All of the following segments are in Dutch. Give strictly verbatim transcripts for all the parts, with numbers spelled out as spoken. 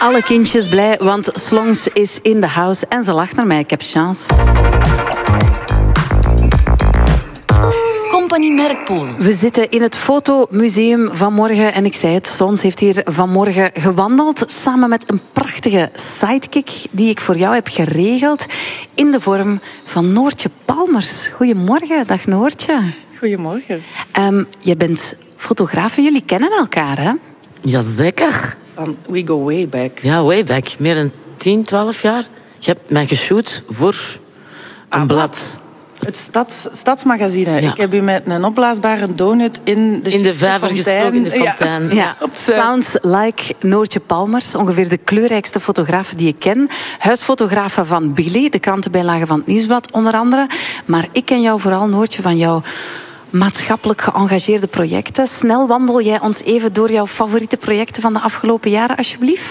Alle kindjes blij, want Slongs is in de house en ze lacht naar mij. Ik heb chance. Compagnie Merkpool. We zitten in het fotomuseum vanmorgen en ik zei het, Sons heeft hier vanmorgen gewandeld samen met een prachtige sidekick die ik voor jou heb geregeld in de vorm van Noortje Palmers. Goedemorgen, dag Noortje. Goedemorgen. Um, je bent fotograaf en jullie kennen elkaar, hè? Jazeker. Um, we go way back. Ja, way back. Meer dan tien, twaalf jaar. Je hebt mij geshoot voor een Ah, blad. Het stads, Stadsmagazine. Ja. Ik heb u met een opblaasbare donut in de, In de vijver gestoken, in de fontein. Ja, ja. Sounds like Noortje Palmers. Ongeveer de kleurrijkste fotograaf die ik ken. Huisfotografe van Billy, de krantenbijlage van het Nieuwsblad onder andere. Maar ik ken jou vooral, Noortje, van jouw maatschappelijk geëngageerde projecten. Snel wandel jij ons even door jouw favoriete projecten van de afgelopen jaren, alsjeblieft?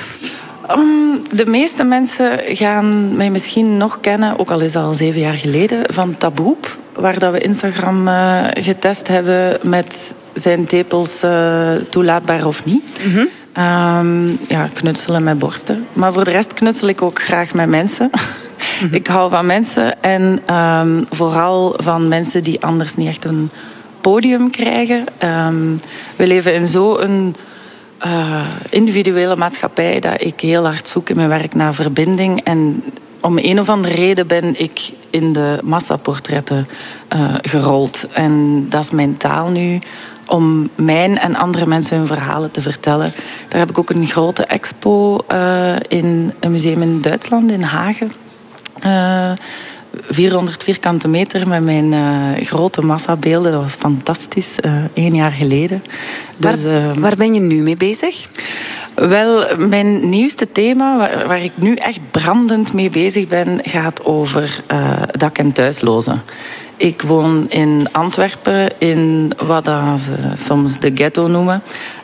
Um, de meeste mensen gaan mij misschien nog kennen, ook al is dat al zeven jaar geleden, van Taboep, waar dat we Instagram uh, getest hebben met zijn tepels uh, toelaatbaar of niet. Mm-hmm. Um, ja, knutselen met borsten. Maar voor de rest knutsel ik ook graag met mensen. Mm-hmm. Ik hou van mensen en um, vooral van mensen die anders niet echt een podium krijgen. Um, we leven in zo'n uh, individuele maatschappij dat ik heel hard zoek in mijn werk naar verbinding. En om een of andere reden ben ik in de massaportretten uh, gerold. En dat is mijn taal nu, om mijn en andere mensen hun verhalen te vertellen. Daar heb ik ook een grote expo uh, in een museum in Duitsland, in Hagen. Uh, vierhonderd vierkante meter met mijn uh, grote massabeelden. Dat was fantastisch, uh, één jaar geleden. Dus, waar, uh, waar ben je nu mee bezig? Wel, mijn nieuwste thema, waar, waar ik nu echt brandend mee bezig ben, gaat over uh, dak- en thuislozen. Ik woon in Antwerpen, in wat ze soms de ghetto noemen.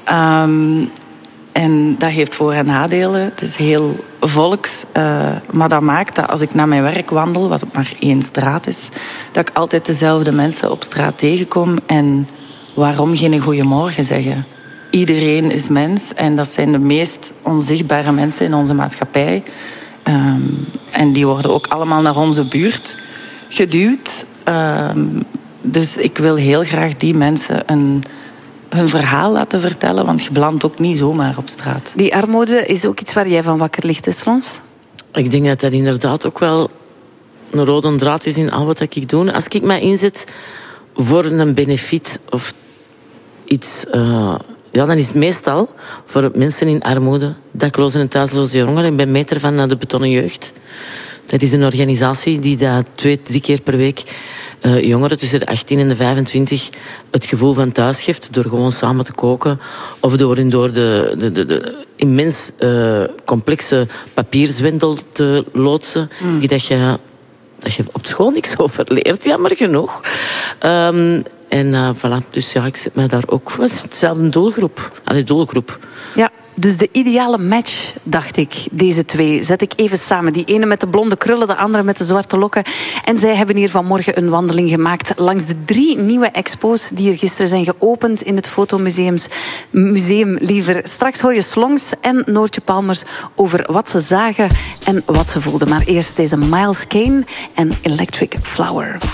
Um, en dat heeft voor- en nadelen. Het is heel volks. Uh, maar dat maakt dat als ik naar mijn werk wandel, wat maar één straat is, dat ik altijd dezelfde mensen op straat tegenkom. En waarom geen goeiemorgen zeggen? Iedereen is mens en dat zijn de meest onzichtbare mensen in onze maatschappij. Um, en die worden ook allemaal naar onze buurt geduwd. Um, dus ik wil heel graag die mensen een, hun verhaal laten vertellen, want je belandt ook niet zomaar op straat. Die armoede is ook iets waar jij van wakker ligt, hè, Slons? Ik denk dat dat inderdaad ook wel een rode draad is in al wat ik doe. Als ik mij inzet voor een benefiet of iets, Uh, ja, dan is het meestal voor mensen in armoede, daklozen en thuisloze jongeren. Ik ben meter van de Betonnen Jeugd. Dat is een organisatie die dat twee, drie keer per week uh, jongeren tussen de achttien en de vijfentwintig het gevoel van thuis geeft door gewoon samen te koken of door hun door de, de, de, de immens uh, complexe papierzwendel te loodsen, mm. die dat je, dat je op school niks over leert, jammer genoeg. Um, En uh, voilà, dus ja, ik zit mij daar ook met dezelfde doelgroep. Allee, doelgroep. Ja, dus de ideale match, dacht ik, deze twee. Zet ik even samen. Die ene met de blonde krullen, de andere met de zwarte lokken. En zij hebben hier vanmorgen een wandeling gemaakt langs de drie nieuwe expo's die er gisteren zijn geopend in het Fotomuseum. Museum, liever. Straks hoor je Slongs en Noortje Palmers over wat ze zagen en wat ze voelden. Maar eerst deze Miles Kane en Electric Flower.